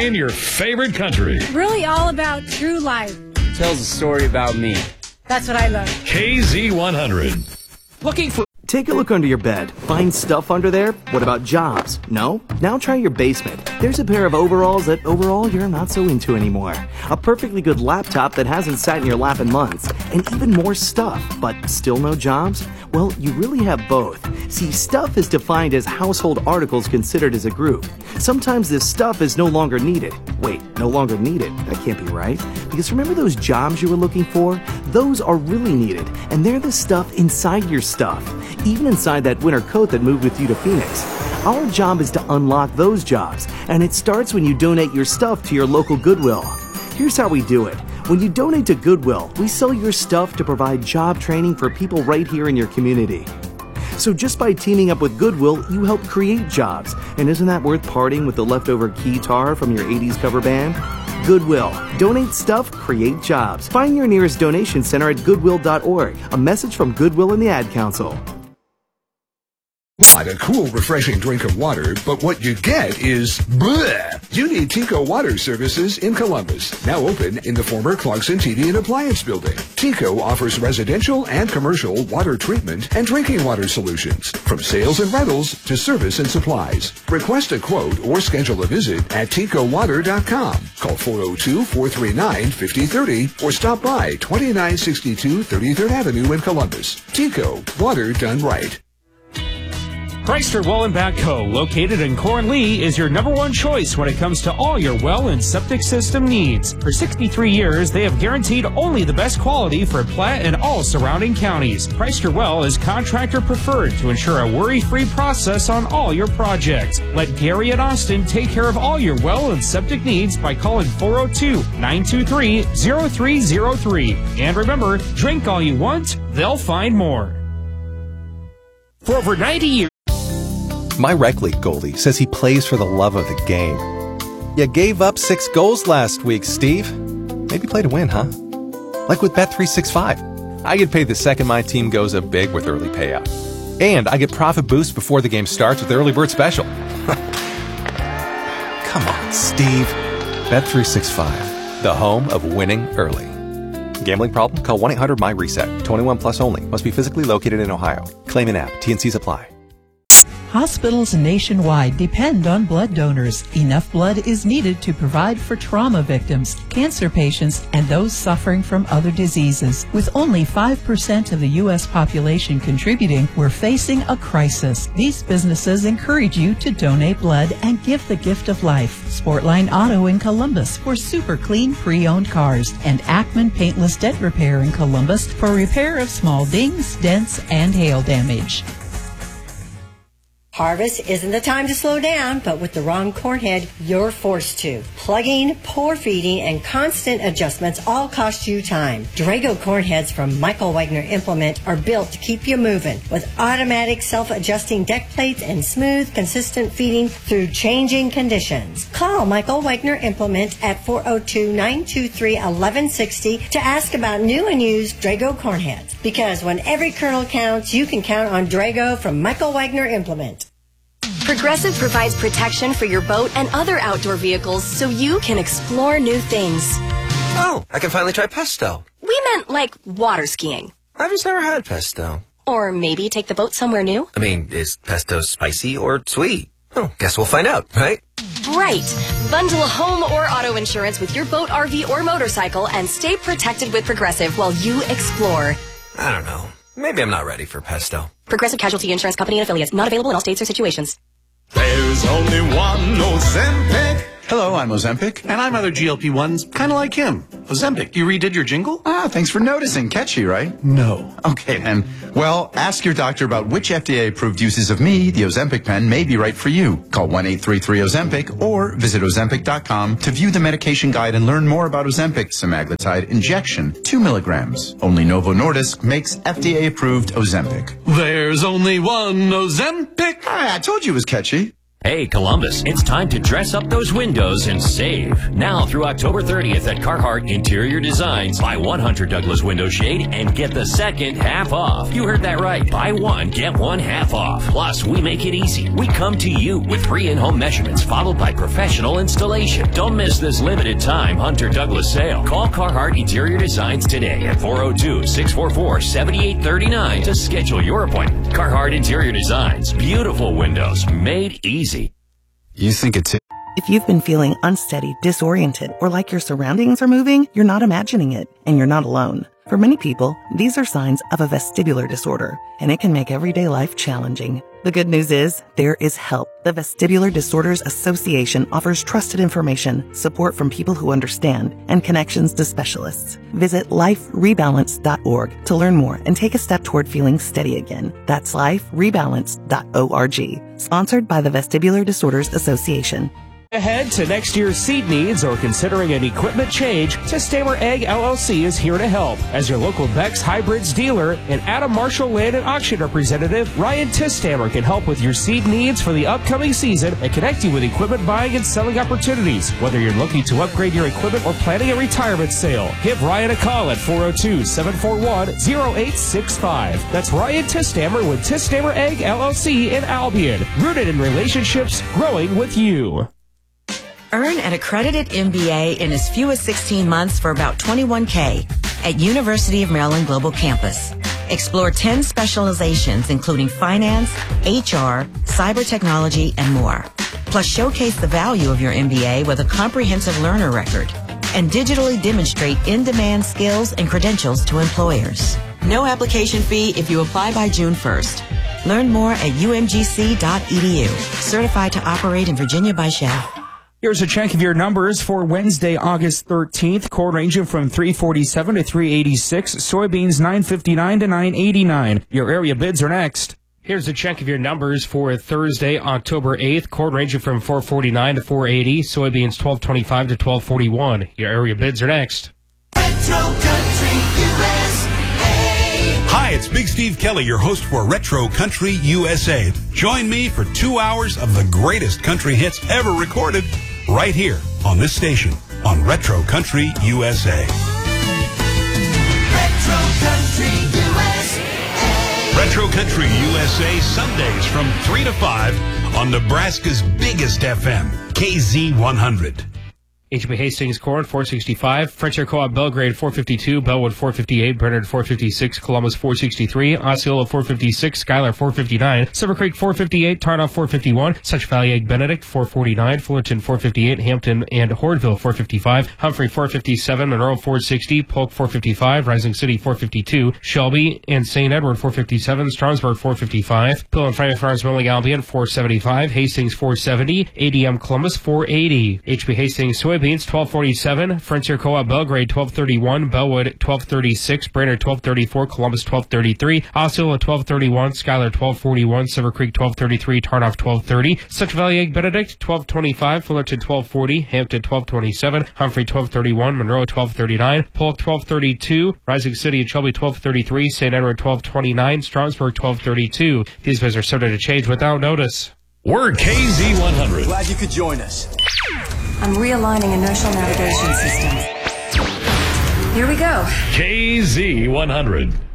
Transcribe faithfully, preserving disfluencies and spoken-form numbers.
playing your favorite country. Really all about true life. Tells a story about me. That's what I love. K Z one hundred. Looking for... Take a look under your bed. Find stuff under there? What about jobs? No? Now try your basement. There's a pair of overalls that overall you're not so into anymore. A perfectly good laptop that hasn't sat in your lap in months. And even more stuff, but still no jobs? Well, you really have both. See, stuff is defined as household articles considered as a group. Sometimes this stuff is no longer needed. Wait, no longer needed? That can't be right. Because remember those jobs you were looking for? Those are really needed, and they're the stuff inside your stuff. Even inside that winter coat that moved with you to Phoenix. Our job is to unlock those jobs, and it starts when you donate your stuff to your local Goodwill. Here's how we do it. When you donate to Goodwill, we sell your stuff to provide job training for people right here in your community. So just by teaming up with Goodwill, you help create jobs. And isn't that worth parting with the leftover guitar from your eighties cover band? Goodwill. Donate stuff, create jobs. Find your nearest donation center at goodwill dot org. A message from Goodwill and the Ad Council. Want a cool, refreshing drink of water, but what you get is bleh. You need Tico Water Services in Columbus, now open in the former Clarkson T V and Appliance Building. Tico offers residential and commercial water treatment and drinking water solutions, from sales and rentals to service and supplies. Request a quote or schedule a visit at tico water dot com. Call four oh two, four three nine, five oh three oh or stop by twenty-nine sixty-two thirty-third Avenue in Columbus. Tico, water done right. Chrysler Well and Backhoe, located in Cornlee, is your number one choice when it comes to all your well and septic system needs. For sixty-three years, they have guaranteed only the best quality for Platte and all surrounding counties. Chrysler Well is contractor preferred to ensure a worry-free process on all your projects. Let Gary and Austin take care of all your well and septic needs by calling four oh two, nine two three, oh three oh three. And remember, drink all you want, they'll find more. For over ninety years, my rec league goalie says he plays for the love of the game. You gave up six goals last week, Steve. Maybe play to win, huh? Like with Bet three sixty-five. I get paid the second my team goes up big with early payout. And I get profit boost before the game starts with the early bird special. Come on, Steve. Bet three sixty-five, the home of winning early. Gambling problem? Call one eight hundred M Y reset. twenty-one plus only. Must be physically located in Ohio. Claim in app. T and C's apply. Hospitals nationwide depend on blood donors. Enough blood is needed to provide for trauma victims, cancer patients, and those suffering from other diseases. With only five percent of the U S population contributing, we're facing a crisis. These businesses encourage you to donate blood and give the gift of life. Sportline Auto in Columbus for super clean pre-owned cars, and Ackman Paintless Dent Repair in Columbus for repair of small dings, dents, and hail damage. Harvest isn't the time to slow down, but with the wrong corn head, you're forced to. Plugging, poor feeding, and constant adjustments all cost you time. Drago corn heads from Michael Wagner Implement are built to keep you moving with automatic self-adjusting deck plates and smooth, consistent feeding through changing conditions. Call Michael Wagner Implement at four oh two, nine two three, one one six oh to ask about new and used Drago corn heads. Because when every kernel counts, you can count on Drago from Michael Wagner Implement. Progressive provides protection for your boat and other outdoor vehicles so you can explore new things. Oh, I can finally try pesto. We meant like water skiing. I've just never had pesto. Or maybe take the boat somewhere new. I mean, is pesto spicy or sweet? Oh, guess we'll find out, right? Right. Bundle home or auto insurance with your boat, R V, or motorcycle and stay protected with Progressive while you explore. I don't know. Maybe I'm not ready for pesto. Progressive Casualty Insurance Company and Affiliates. Not available in all states or situations. There's only one Ozempic. Hello, I'm Ozempic, and I'm other G L P ones, kind of like him. Ozempic, you redid your jingle? Ah, thanks for noticing. Catchy, right? No. Okay, then. Well, ask your doctor about which F D A-approved uses of me, the Ozempic pen, may be right for you. Call one eight three three Ozempic or visit ozempic dot com to view the medication guide and learn more about Ozempic semaglutide injection, two milligrams. Only Novo Nordisk makes F D A-approved Ozempic. There's only one Ozempic. Ah, I told you it was catchy. Hey, Columbus, it's time to dress up those windows and save. Now through October thirtieth at Carhartt Interior Designs, buy one hundred Douglas window shade and get the second half off. You heard that right. Buy one, get one half off. Plus, we make it easy. We come to you with free in-home measurements followed by professional installation. Don't miss this limited time Hunter Douglas sale. Call Carhartt Interior Designs today at four oh two, six four four, seven eight three nine to schedule your appointment. Carhartt Interior Designs. Beautiful windows made easy. You think it's... If you've been feeling unsteady, disoriented, or like your surroundings are moving, you're not imagining it, and you're not alone. For many people, these are signs of a vestibular disorder, and it can make everyday life challenging. The good news is, there is help. The Vestibular Disorders Association offers trusted information, support from people who understand, and connections to specialists. Visit life rebalance dot org to learn more and take a step toward feeling steady again. That's life rebalance dot org. Sponsored by the Vestibular Disorders Association. Ahead to next year's seed needs or considering an equipment change, Tisdamer Ag L L C is here to help. As your local Beck's Hybrids dealer and Adam Marshall Land and Auction representative, Ryan Tisdamer can help with your seed needs for the upcoming season and connect you with equipment buying and selling opportunities. Whether you're looking to upgrade your equipment or planning a retirement sale, give Ryan a call at four oh two, seven four one, oh eight six five. That's Ryan Tisdamer with Tisdamer Ag L L C in Albion. Rooted in relationships, growing with you. Earn an accredited M B A in as few as sixteen months for about twenty-one K at University of Maryland Global Campus. Explore ten specializations including finance, H R, cyber technology, and more. Plus showcase the value of your M B A with a comprehensive learner record and digitally demonstrate in-demand skills and credentials to employers. No application fee if you apply by June first. Learn more at U M G C dot E D U. Certified to operate in Virginia by Shell. Here's a check of your numbers for Wednesday, August thirteenth. Corn ranging from three forty-seven to three eighty-six. Soybeans nine fifty-nine to nine eighty-nine. Your area bids are next. Here's a check of your numbers for Thursday, October eighth. Corn ranging from four forty-nine to four eighty. Soybeans twelve twenty-five to twelve forty-one. Your area bids are next. Retro Country U S A. Hi, it's Big Steve Kelly, your host for Retro Country U S A. Join me for two hours of the greatest country hits ever recorded right here on this station on Retro Country U S A. Retro Country U S A. Retro Country U S A Sundays from three to five on Nebraska's biggest F M, K Z one hundred. H B Hastings corn four sixty-five, Frontier Co-op Belgrade four fifty-two, Bellwood four fifty-eight, Bernard four fifty-six, Columbus four sixty-three, Osceola four fifty-six, Schuyler four fifty-nine, Silver Creek four fifty-eight, Tarnoff four fifty-one, Such Valley Egg Benedict four forty-nine, Fullerton four fifty-eight, Hampton and Hordeville four fifty-five, Humphrey four fifty-seven, Monroe four sixty, Polk four fifty-five, Rising City four fifty-two, Shelby and Saint Edward four fifty-seven, Strasburg four fifty-five, Pill and Franklin Farms Milling Albion four seventy-five, Hastings four seventy, A D M Columbus four eighty, H B Hastings Soybeans twelve forty-seven, Frontier Co-op Belgrade twelve thirty-one, Bellwood twelve thirty-six, Brainerd twelve thirty-four, Columbus twelve thirty-three, Osceola twelve thirty-one, Schuyler twelve forty-one, Silver Creek twelve thirty-three, Tarnoff twelve thirty, Such Valley Egg Benedict twelve twenty-five, Fullerton twelve forty, Hampton twelve twenty-seven, Humphrey twelve thirty-one, Monroe twelve thirty-nine, Polk twelve thirty-two, Rising City and Shelby twelve thirty-three, Saint Edward twelve twenty-nine, Strasburg twelve thirty-two. These bids are subject to change without notice. We're K Z one hundred. Glad you could join us. I'm realigning inertial navigation systems. Here we go. K Z one hundred.